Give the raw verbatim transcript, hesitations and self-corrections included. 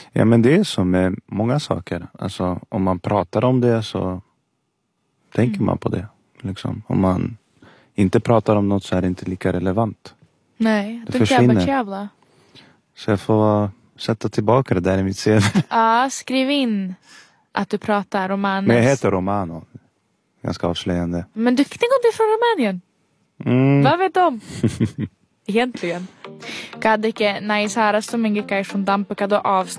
Ja, men det är så med många saker. Alltså, om man pratar om det så tänker mm. man på det. Liksom. Om man inte pratar om något så är det inte lika relevant. Nej, det det försvinner. Jävla. Så jag får sätta tillbaka det där i mitt C V. Ja, skriv in att du pratar romanes. Men jag heter Romano. Ganska avslöjande. Men du kan gå från Rumänien. Mm. Vad vet de? Egentligen. Kadike näin saada minkä käy sun tampakado avs